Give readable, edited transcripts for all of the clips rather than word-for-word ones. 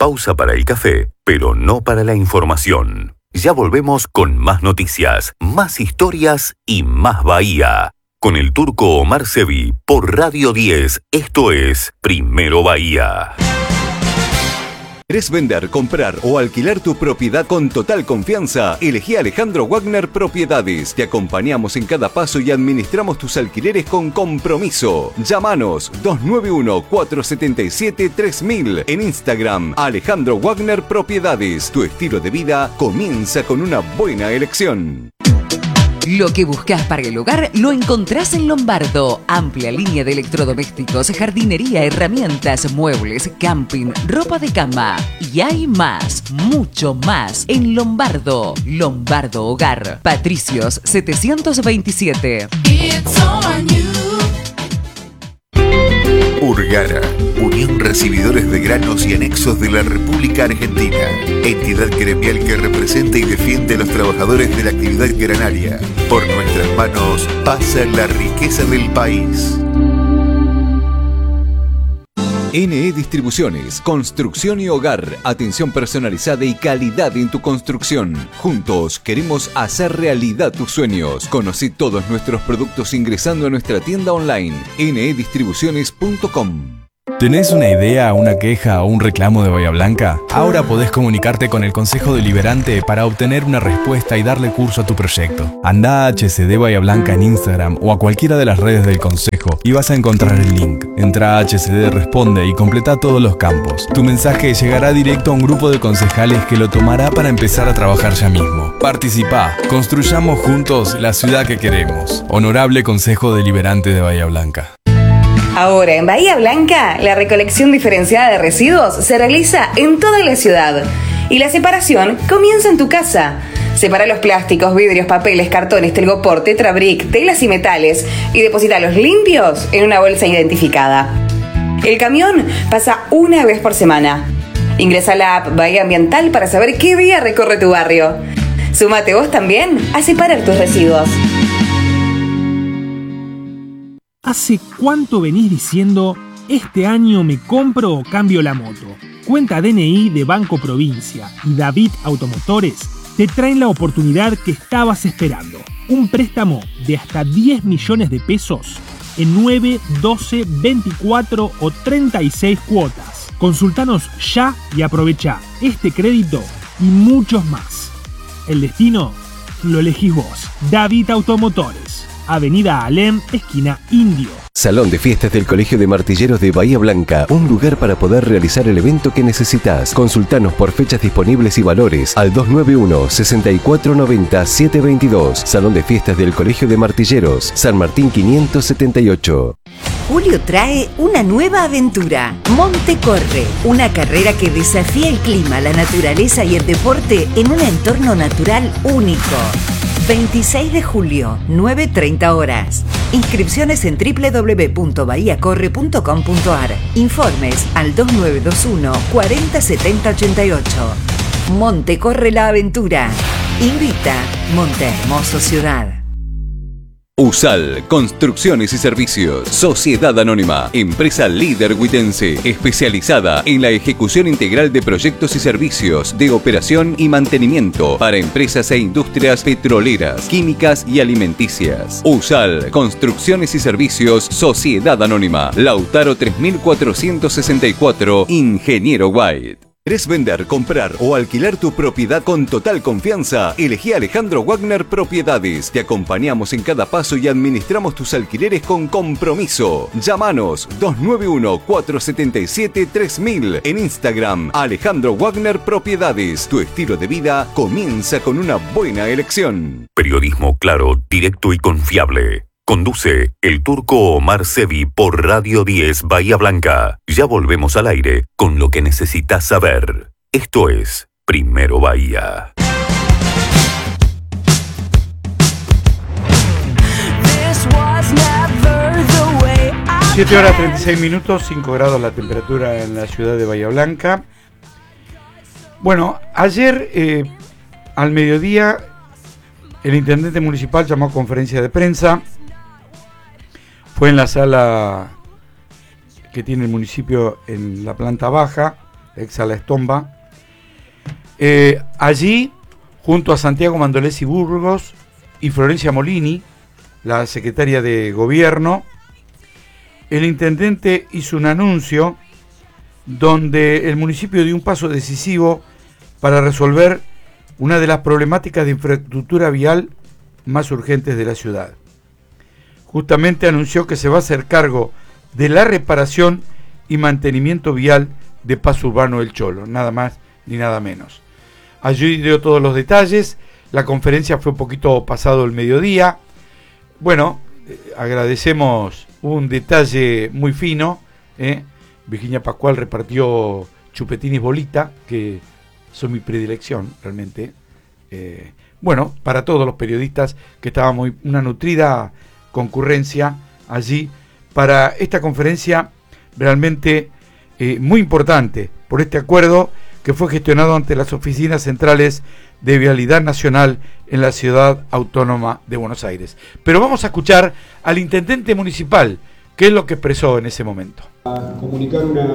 pausa para el café, pero no para la información. Ya volvemos con más noticias, más historias y más Bahía. Con el turco Omar Sevi por Radio 10. Esto es Primero Bahía. ¿Querés vender, comprar o alquilar tu propiedad con total confianza? Elegí Alejandro Wagner Propiedades. Te acompañamos en cada paso y administramos tus alquileres con compromiso. Llámanos 291-477-3000. En Instagram, Alejandro Wagner Propiedades. Tu estilo de vida comienza con una buena elección. Lo que buscas para el hogar lo encontrás en Lombardo. Amplia línea de electrodomésticos, jardinería, herramientas, muebles, camping, ropa de cama. Y hay más, mucho más en Lombardo. Lombardo Hogar. Patricios 727. Urgara, Unión Recibidores de Granos y Anexos de la República Argentina. Entidad gremial que representa y defiende a los trabajadores de la actividad granaria. Por nuestras manos pasa la riqueza del país. NE Distribuciones, construcción y hogar, atención personalizada y calidad en tu construcción. Juntos queremos hacer realidad tus sueños. Conocí todos nuestros productos ingresando a nuestra tienda online, nedistribuciones.com. ¿Tenés una idea, una queja o un reclamo de Bahía Blanca? Ahora podés comunicarte con el Consejo Deliberante para obtener una respuesta y darle curso a tu proyecto. Andá a HCD Bahía Blanca en Instagram o a cualquiera de las redes del Consejo y vas a encontrar el link. Entrá a HCD Responde y completa todos los campos. Tu mensaje llegará directo a un grupo de concejales que lo tomará para empezar a trabajar ya mismo. Participá, construyamos juntos la ciudad que queremos. Honorable Consejo Deliberante de Bahía Blanca. Ahora en Bahía Blanca, la recolección diferenciada de residuos se realiza en toda la ciudad y la separación comienza en tu casa. Separa los plásticos, vidrios, papeles, cartones, telgopor, tetrabric, telas y metales y deposítalos limpios en una bolsa identificada. El camión pasa una vez por semana. Ingresa a la app Bahía Ambiental para saber qué día recorre tu barrio. Súmate vos también a separar tus residuos. ¿Hace cuánto venís diciendo, este año me compro o cambio la moto? Cuenta DNI de Banco Provincia y David Automotores te traen la oportunidad que estabas esperando. Un préstamo de hasta 10 millones de pesos en 9, 12, 24 o 36 cuotas. Consultanos ya y aprovecha este crédito y muchos más. El destino lo elegís vos. David Automotores. Avenida Alem, esquina Indio. Salón de fiestas del Colegio de Martilleros de Bahía Blanca, un lugar para poder realizar el evento que necesitas. Consultanos por fechas disponibles y valores al 291-6490-722. Salón de fiestas del Colegio de Martilleros, San Martín 578. Julio trae una nueva aventura. Monte Corre, una carrera que desafía el clima, la naturaleza y el deporte en un entorno natural único. 26 de julio, 9:30 horas. Inscripciones en www.bahiacorre.com.ar. Informes al 2921 40 70 88. Monte Corre la aventura. Invita Monte Hermoso Ciudad. USAL, Construcciones y Servicios, Sociedad Anónima, empresa líder huitense, especializada en la ejecución integral de proyectos y servicios de operación y mantenimiento para empresas e industrias petroleras, químicas y alimenticias. USAL, Construcciones y Servicios, Sociedad Anónima, Lautaro 3464, Ingeniero White. ¿Querés vender, comprar o alquilar tu propiedad con total confianza? Elegí Alejandro Wagner Propiedades. Te acompañamos en cada paso y administramos tus alquileres con compromiso. Llámanos 291-477-3000. En Instagram, Alejandro Wagner Propiedades. Tu estilo de vida comienza con una buena elección. Periodismo claro, directo y confiable. Conduce el turco Omar Sevi por Radio 10 Bahía Blanca. Ya volvemos al aire con lo que necesitas saber. Esto es Primero Bahía. 7:36, 5 grados la temperatura en la ciudad de Bahía Blanca. Bueno, ayer al mediodía el intendente municipal llamó a conferencia de prensa. Fue en la sala que tiene el municipio en la planta baja, ex Sala Estomba. Allí, junto a Santiago Mandolesi Burgos y Florencia Molini, la secretaria de Gobierno, el intendente hizo un anuncio donde el municipio dio un paso decisivo para resolver una de las problemáticas de infraestructura vial más urgentes de la ciudad. Justamente anunció que se va a hacer cargo de la reparación y mantenimiento vial de Paso Urbano El Cholo, nada más ni nada menos. Allí dio todos los detalles, la conferencia fue un poquito pasado el mediodía. Bueno, agradecemos un detalle muy fino, Virginia Pascual repartió chupetines bolita, que son mi predilección realmente. Bueno, para todos los periodistas que estábamos, una nutrida concurrencia allí para esta conferencia realmente muy importante por este acuerdo que fue gestionado ante las oficinas centrales de Vialidad Nacional en la Ciudad Autónoma de Buenos Aires. Pero vamos a escuchar al intendente municipal, qué es lo que expresó en ese momento. A comunicar una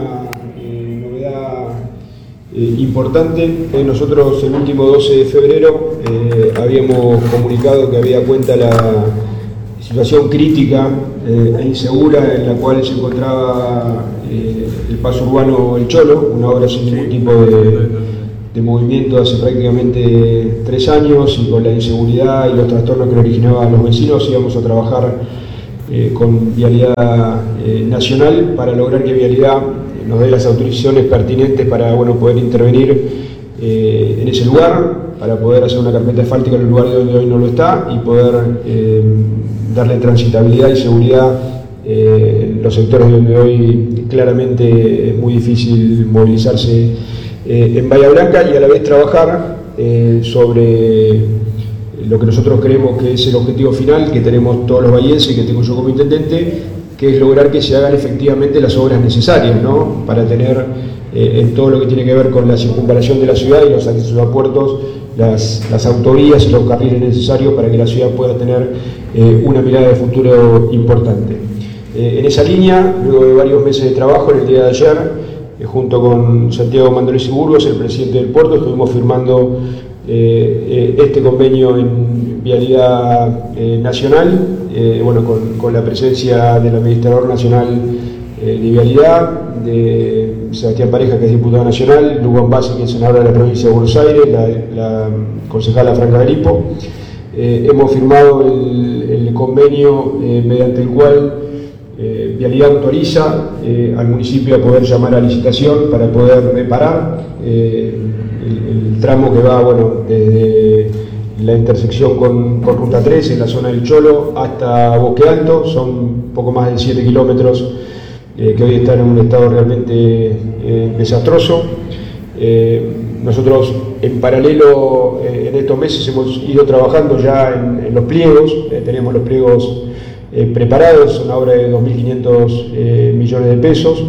novedad importante. Nosotros el último 12 de febrero habíamos comunicado que había cuenta la situación crítica e insegura en la cual se encontraba el Paso Urbano El Cholo, una obra sin ningún tipo de movimiento hace prácticamente 3 años, y con la inseguridad y los trastornos que le originaba a los vecinos íbamos a trabajar con Vialidad Nacional para lograr que Vialidad nos dé las autorizaciones pertinentes para poder intervenir en ese lugar, para poder hacer una carpeta asfáltica en el lugar donde hoy no lo está y poder darle transitabilidad y seguridad en los sectores donde hoy claramente es muy difícil movilizarse en Bahía Blanca, y a la vez trabajar sobre lo que nosotros creemos que es el objetivo final que tenemos todos los bahienses y que tengo yo como intendente, que es lograr que se hagan efectivamente las obras necesarias, ¿no? Para tener en todo lo que tiene que ver con la circunvalación de la ciudad y los accesos a puertos, las autovías y los carriles necesarios para que la ciudad pueda tener una mirada de futuro importante. En esa línea, luego de varios meses de trabajo, en el día de ayer, junto con Santiago Mandolesi Burgos, el presidente del puerto, estuvimos firmando este convenio en Vialidad Nacional, con la presencia del Administrador Nacional de Vialidad, de Sebastián Pareja, que es diputado nacional, Lugo Ambasi, que es senador de la provincia de Buenos Aires, la concejala Franca Galipo. Hemos firmado el convenio mediante el cual Vialidad autoriza al municipio a poder llamar a licitación para poder reparar el tramo que va desde la intersección con Ruta 3 en la zona del Cholo hasta Bosque Alto. Son poco más de 7 kilómetros que hoy están en un estado realmente desastroso. Nosotros en paralelo en estos meses hemos ido trabajando ya en los pliegos, tenemos los pliegos preparados, una obra de 2.500 millones de pesos,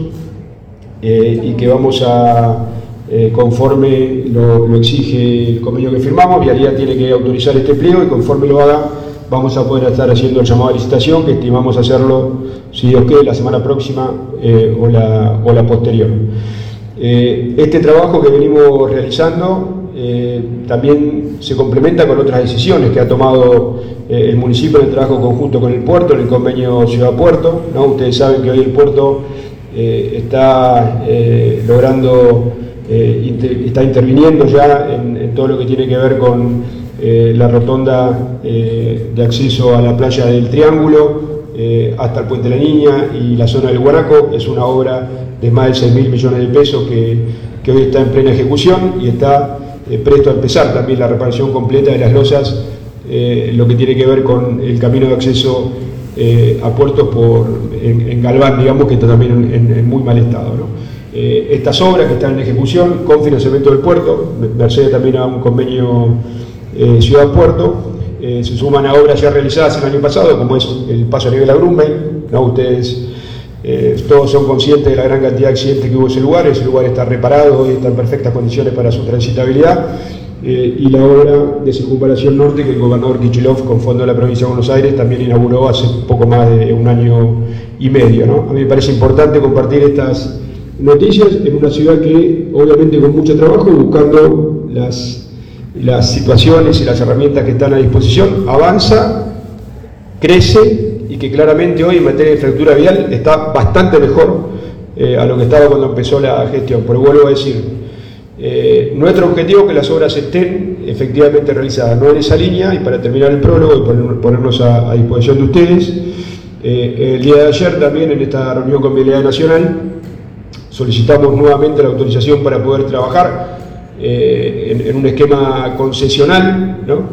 y que vamos a, conforme lo exige el convenio que firmamos, Vialidad tiene que autorizar este pliego, y conforme lo haga vamos a poder estar haciendo el llamado a licitación, que estimamos hacerlo, si Dios quiere, la semana próxima o la posterior. Este trabajo que venimos realizando también se complementa con otras decisiones que ha tomado el municipio en el trabajo conjunto con el puerto, en el convenio Ciudad-Puerto, ¿no? Ustedes saben que hoy el puerto está logrando, está interviniendo ya en todo lo que tiene que ver con la rotonda de acceso a la playa del Triángulo, hasta el Puente de la Niña y la zona del Guaraco. Es una obra de más de 6.000 millones de pesos que hoy está en plena ejecución, y está presto a empezar también la reparación completa de las losas, lo que tiene que ver con el camino de acceso a puertos en Galván, digamos, que está también en muy mal estado, ¿no? Estas obras que están en ejecución con financiamiento del puerto, merced también a un convenio Ciudad-Puerto, se suman a obras ya realizadas el año pasado, como es el paso a nivel Agrumbe, ¿no? Ustedes todos son conscientes de la gran cantidad de accidentes que hubo en ese lugar está reparado y está en perfectas condiciones para su transitabilidad, y la obra de circunvalación norte que el gobernador Kicillof, con fondo de la provincia de Buenos Aires, también inauguró hace poco más de un año y medio, ¿no? A mí me parece importante compartir estas noticias en una ciudad que, obviamente con mucho trabajo, buscando las situaciones y las herramientas que están a disposición, avanza, crece y que claramente hoy en materia de infraestructura vial está bastante mejor a lo que estaba cuando empezó la gestión. Pero vuelvo a decir, nuestro objetivo es que las obras estén efectivamente realizadas, no en esa línea, y para terminar el prólogo y ponernos a disposición de ustedes, el día de ayer también en esta reunión con Vialidad Nacional solicitamos nuevamente la autorización para poder trabajar en un esquema concesional, ¿no?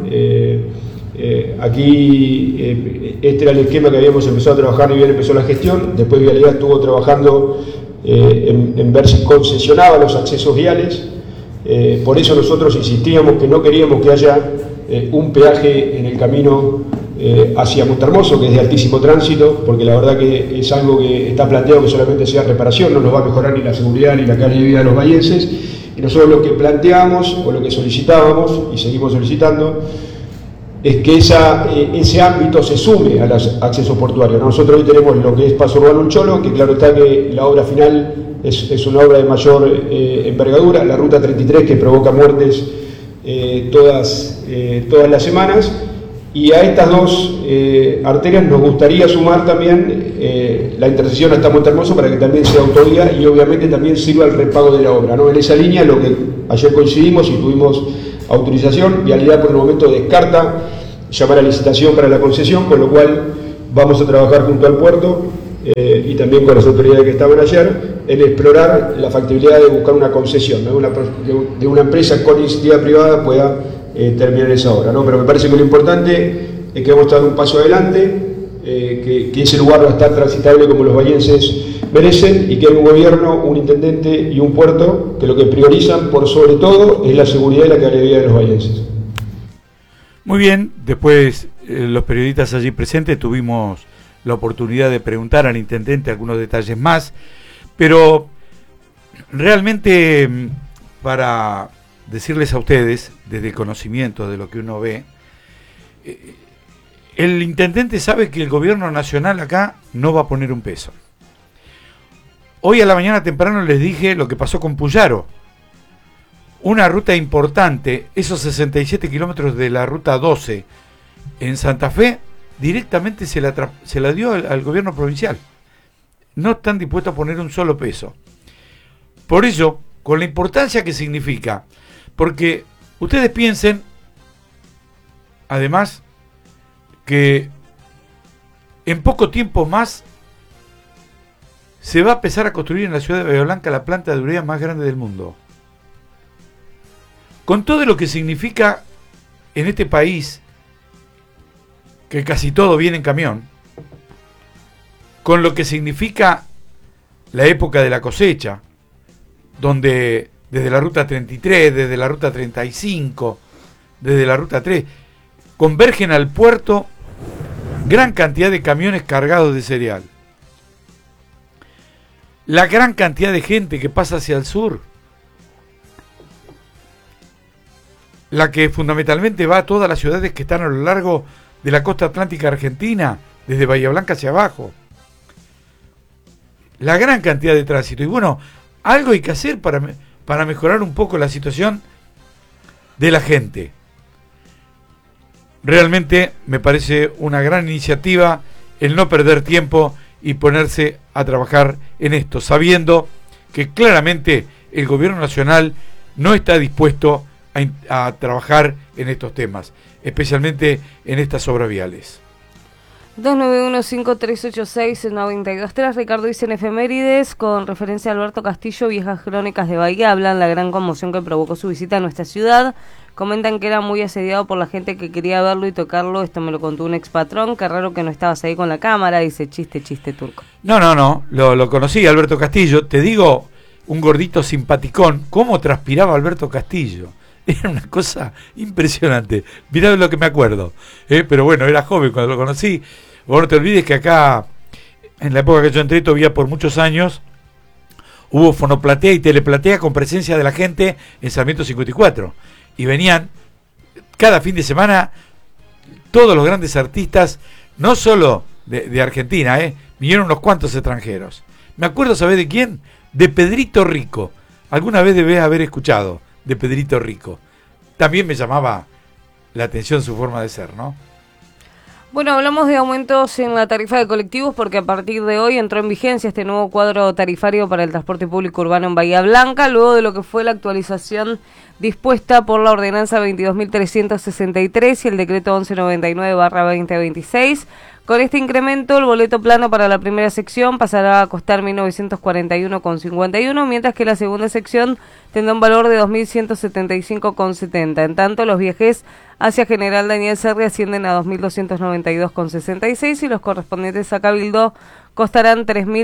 Aquí este era el esquema que habíamos empezado a trabajar y bien empezó la gestión. Después Vialidad estuvo trabajando en ver si concesionaba los accesos viales. Por eso nosotros insistíamos que no queríamos que haya un peaje en el camino hacia Montehermoso, que es de altísimo tránsito, porque la verdad que es algo que está planteado que solamente sea reparación, no nos va a mejorar ni la seguridad ni la calidad de vida de los vallenses. Y nosotros lo que planteábamos o lo que solicitábamos y seguimos solicitando es que ese ámbito se sume a los accesos portuarios. Nosotros hoy tenemos lo que es Paso Urbano Un Cholo, que claro está que la obra final es una obra de mayor envergadura, la ruta 33 que provoca muertes todas las semanas, y a estas dos arterias nos gustaría sumar también la intersección hasta Montehermoso para que también sea autovía y obviamente también sirva el repago de la obra, ¿no? En esa línea, lo que ayer coincidimos y tuvimos autorización, Vialidad por el momento descarta llamar a licitación para la concesión, con lo cual vamos a trabajar junto al puerto y también con las autoridades que estaban ayer en explorar la factibilidad de buscar una concesión, ¿no? de una empresa con iniciativa privada pueda terminar esa obra, ¿no? Pero me parece que lo importante es que vamos a dar un paso adelante, que ese lugar va a estar transitable como los vallenses merecen, y que hay un gobierno, un intendente y un puerto que lo que priorizan por sobre todo es la seguridad y la calidad de vida de los vallenses. Muy bien, después los periodistas allí presentes tuvimos la oportunidad de preguntar al intendente algunos detalles más, pero realmente para decirles a ustedes, desde el conocimiento de lo que uno ve, el intendente sabe que el gobierno nacional acá no va a poner un peso. Hoy a la mañana temprano les dije lo que pasó con Puyaro. Una ruta importante, esos 67 kilómetros de la ruta 12 en Santa Fe, directamente se la dio al gobierno provincial. No están dispuestos a poner un solo peso. Por ello, con la importancia que significa, porque ustedes piensen, además, que en poco tiempo más se va a empezar a construir en la ciudad de Bahía Blanca la planta de urea más grande del mundo. Con todo lo que significa en este país, que casi todo viene en camión, con lo que significa la época de la cosecha, donde desde la ruta 33, desde la ruta 35, desde la ruta 3, convergen al puerto gran cantidad de camiones cargados de cereal. La gran cantidad de gente que pasa hacia el sur, la que fundamentalmente va a todas las ciudades que están a lo largo de la costa atlántica argentina, desde Bahía Blanca hacia abajo. La gran cantidad de tránsito. Y bueno, algo hay que hacer para mejorar un poco la situación de la gente. Realmente me parece una gran iniciativa el no perder tiempo y ponerse a trabajar en esto, sabiendo que claramente el gobierno nacional no está dispuesto a trabajar en estos temas, especialmente en estas obras viales. 291-5386-923. Ricardo dice: en efemérides, con referencia a Alberto Castillo, viejas crónicas de Bahía hablan la gran conmoción que provocó su visita a nuestra ciudad. Comentan que era muy asediado por la gente que quería verlo y tocarlo. Esto me lo contó un expatrón. Qué raro que no estabas ahí con la cámara. Dice: chiste turco. No, lo conocí, Alberto Castillo. Te digo, un gordito simpaticón. ¿Cómo transpiraba Alberto Castillo? Era una cosa impresionante. Mirá lo que me acuerdo. Pero bueno, era joven cuando lo conocí. Vos no te olvides que acá, en la época que yo entré, todavía por muchos años, hubo fonoplatea y teleplatea con presencia de la gente en Sarmiento 54. Y venían cada fin de semana todos los grandes artistas, no solo de Argentina, vinieron unos cuantos extranjeros. Me acuerdo, ¿sabés de quién? de Pedrito Rico. Alguna vez debes haber escuchado de Pedrito Rico. También me llamaba la atención su forma de ser, ¿no? Bueno, hablamos de aumentos en la tarifa de colectivos porque a partir de hoy entró en vigencia este nuevo cuadro tarifario para el transporte público urbano en Bahía Blanca, luego de lo que fue la actualización dispuesta por la ordenanza 22.363 y el decreto 1199/2026. Con este incremento, el boleto plano para la primera sección pasará a costar 1.941,51, mientras que la segunda sección tendrá un valor de 2.175,70. En tanto, los viajes hacia General Daniel Serri ascienden a 2.292,66 y los correspondientes a Cabildo costarán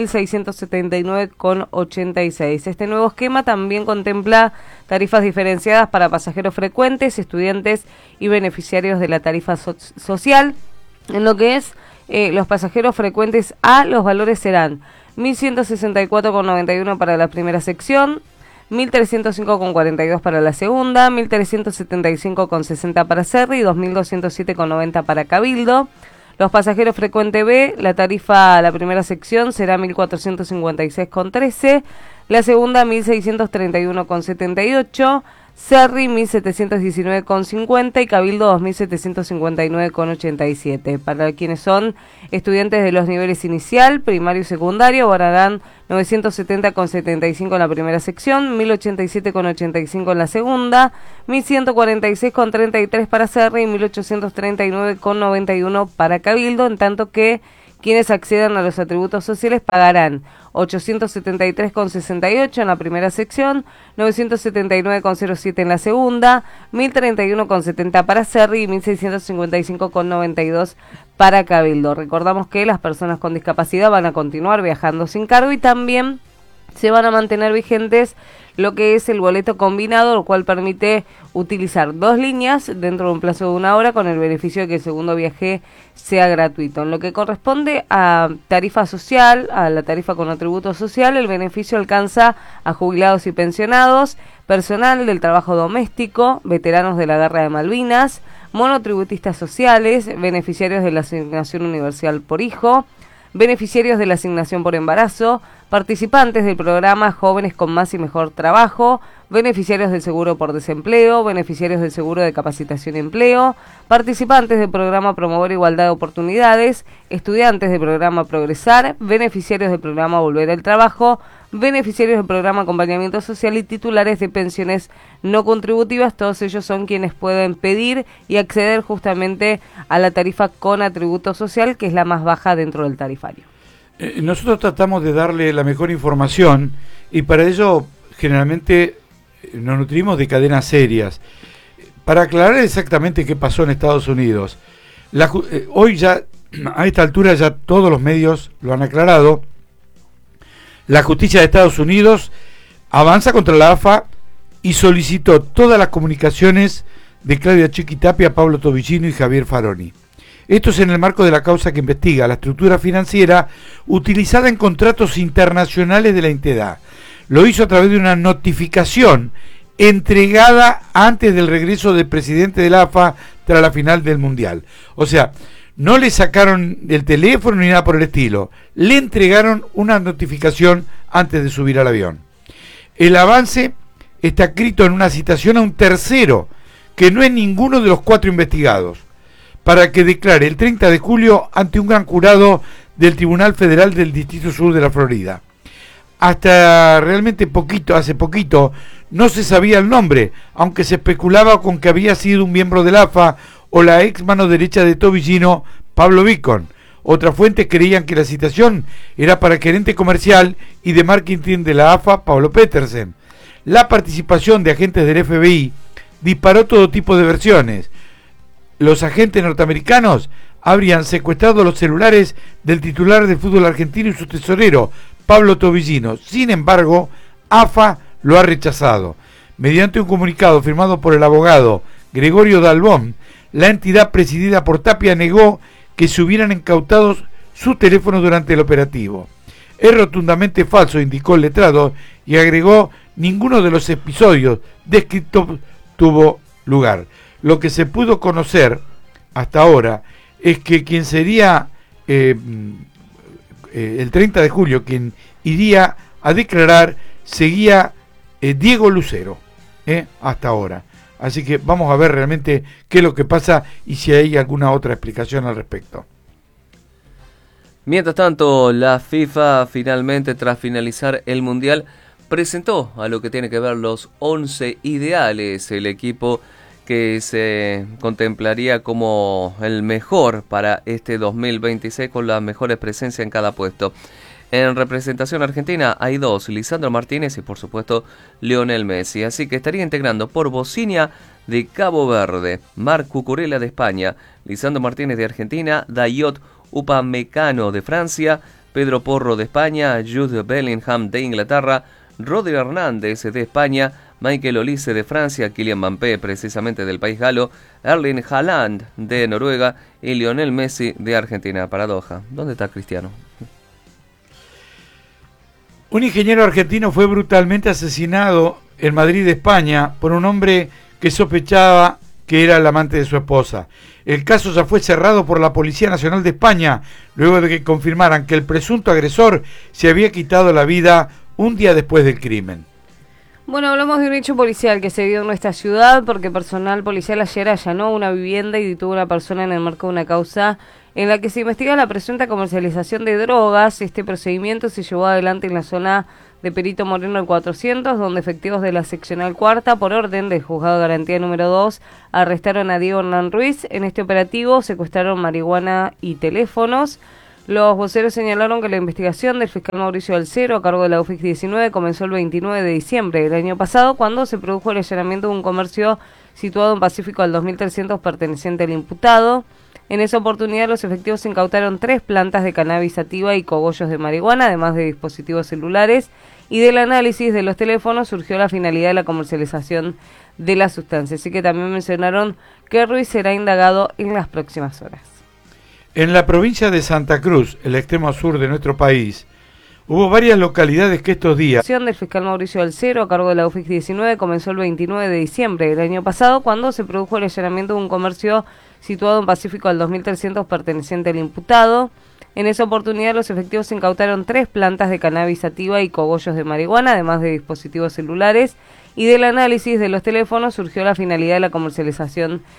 3.679,86. Este nuevo esquema también contempla tarifas diferenciadas para pasajeros frecuentes, estudiantes y beneficiarios de la tarifa social. En lo que es los pasajeros frecuentes A, los valores serán 1.164,91 para la primera sección, 1.305,42 para la segunda, 1.375,60 para Serri y 2.207,90 para Cabildo. Los pasajeros frecuente B, la tarifa a la primera sección será 1.456,13, la segunda 1.631,78, Serri 1.719,50 y Cabildo 2.759,87. Para quienes son estudiantes de los niveles inicial, primario y secundario, abonarán 970,75 en la primera sección, 1.087,85 en la segunda, 1.146,33 para Serri y 1.839,91 para Cabildo, en tanto que quienes accedan a los atributos sociales pagarán 873,68 en la primera sección, 979,07 en la segunda, 1.031,70 para Serri y 1.655,92 para Cabildo. Recordamos que las personas con discapacidad van a continuar viajando sin cargo y también se van a mantener vigentes lo que es el boleto combinado, lo cual permite utilizar 2 líneas dentro de un plazo de 1 hora con el beneficio de que el segundo viaje sea gratuito. En lo que corresponde a tarifa social, a la tarifa con atributo social, el beneficio alcanza a jubilados y pensionados, personal del trabajo doméstico, veteranos de la Guerra de Malvinas, monotributistas sociales, beneficiarios de la asignación universal por hijo, beneficiarios de la asignación por embarazo, participantes del programa Jóvenes con Más y Mejor Trabajo, beneficiarios del seguro por desempleo, beneficiarios del seguro de capacitación y empleo, participantes del programa Promover Igualdad de Oportunidades, estudiantes del programa Progresar, beneficiarios del programa Volver al Trabajo, beneficiarios del programa Acompañamiento Social y titulares de pensiones no contributivas. Todos ellos son quienes pueden pedir y acceder justamente a la tarifa con atributo social, que es la más baja dentro del tarifario. Nosotros tratamos de darle la mejor información y para ello generalmente nos nutrimos de cadenas serias. Para aclarar exactamente qué pasó en Estados Unidos, hoy ya, a esta altura ya todos los medios lo han aclarado, la justicia de Estados Unidos avanza contra la AFA y solicitó todas las comunicaciones de Claudia Chiquitapia, Pablo Tobillino y Javier Faroni. Esto es en el marco de la causa que investiga la estructura financiera utilizada en contratos internacionales de la entidad. Lo hizo a través de una notificación entregada antes del regreso del presidente de la AFA tras la final del Mundial. O sea, no le sacaron el teléfono ni nada por el estilo. Le entregaron una notificación antes de subir al avión. El avance está escrito en una citación a un tercero, que no es ninguno de los 4 investigados, para que declare el 30 de julio ante un gran jurado del Tribunal Federal del Distrito Sur de la Florida. Hasta realmente hace poquito, no se sabía el nombre, aunque se especulaba con que había sido un miembro del AFA o la ex mano derecha de Tobillino, Pablo Bicon. Otras fuentes creían que la citación era para el gerente comercial y de marketing de la AFA, Pablo Petersen. La participación de agentes del FBI disparó todo tipo de versiones. Los agentes norteamericanos habrían secuestrado los celulares del titular del fútbol argentino y su tesorero, Pablo Tobillino. Sin embargo, AFA lo ha rechazado. Mediante un comunicado firmado por el abogado Gregorio Dalbón, la entidad presidida por Tapia negó que se hubieran incautado sus teléfonos durante el operativo. Es rotundamente falso, indicó el letrado, y agregó: ninguno de los episodios descritos tuvo lugar. Lo que se pudo conocer hasta ahora es que quien sería el 30 de julio, quien iría a declarar seguía Diego Lucero, hasta ahora. Así que vamos a ver realmente qué es lo que pasa y si hay alguna otra explicación al respecto. Mientras tanto, la FIFA finalmente, tras finalizar el Mundial, presentó a lo que tiene que ver los 11 ideales, el equipo que se contemplaría como el mejor para este 2026 con las mejores presencias en cada puesto. En representación argentina hay 2, Lisandro Martínez y por supuesto Lionel Messi, así que estaría integrando por Bocinia de Cabo Verde, Marc Cucurella de España, Lisandro Martínez de Argentina, Dayot Upamecano de Francia, Pedro Porro de España, Jude Bellingham de Inglaterra, Rodri Hernández de España, Michael Olise de Francia, Kylian Mbappé precisamente del país galo, Erling Haaland de Noruega y Lionel Messi de Argentina. Paradoja, ¿dónde está Cristiano? Un ingeniero argentino fue brutalmente asesinado en Madrid, España, por un hombre que sospechaba que era el amante de su esposa. El caso ya fue cerrado por la Policía Nacional de España, luego de que confirmaran que el presunto agresor se había quitado la vida un día después del crimen. Bueno, hablamos de un hecho policial que se dio en nuestra ciudad porque personal policial ayer allanó una vivienda y detuvo a una persona en el marco de una causa en la que se investiga la presunta comercialización de drogas. Este procedimiento se llevó adelante en la zona de Perito Moreno el 400, donde efectivos de la seccional cuarta, por orden del juzgado de garantía número 2, arrestaron a Diego Hernán Ruiz. En este operativo secuestraron marihuana y teléfonos. Los voceros señalaron que la investigación del fiscal Mauricio Alcero, a cargo de la UFIX 19, comenzó el 29 de diciembre del año pasado, cuando se produjo el allanamiento de un comercio situado en Pacífico al 2300 perteneciente al imputado. En esa oportunidad, los efectivos incautaron 3 plantas de cannabis sativa y cogollos de marihuana, además de dispositivos celulares, y del análisis de los teléfonos surgió la finalidad de la comercialización de la sustancia. Así que también mencionaron que Ruiz será indagado en las próximas horas. En la provincia de Santa Cruz, el extremo sur de nuestro país, hubo varias localidades que estos días... La del fiscal Mauricio Alcero, a cargo de la UFIX 19, comenzó el 29 de diciembre del año pasado, cuando se produjo el allanamiento de un comercio situado en Pacífico al 2300 perteneciente al imputado. En esa oportunidad, los efectivos incautaron 3 plantas de cannabis sativa y cogollos de marihuana, además de dispositivos celulares, y del análisis de los teléfonos surgió la finalidad de la comercialización